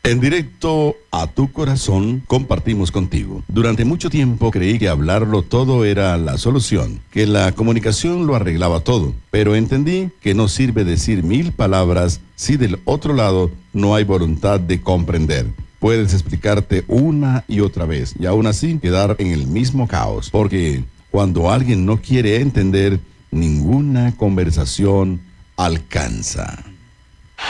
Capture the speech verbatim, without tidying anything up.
En directo a tu corazón compartimos contigo. Durante mucho tiempo creí que hablarlo todo era la solución, que la comunicación lo arreglaba todo, pero entendí que no sirve decir mil palabras si del otro lado no hay voluntad de comprender. Puedes explicarte una y otra vez y aún así quedar en el mismo caos, porque cuando alguien no quiere entender, ninguna conversación alcanza.